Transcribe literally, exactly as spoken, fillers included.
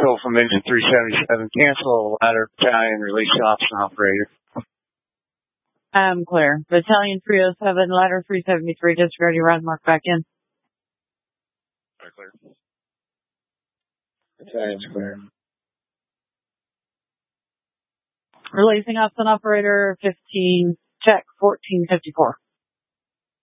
Control from engine three seventy-seven. Cancel ladder battalion, release option operator. I'm clear. Battalion three oh seven, ladder three seventy-three, disregard your route, mark back in. Are clear. Battalion's clear. Releasing option operator fifteen, check fourteen fifty-four.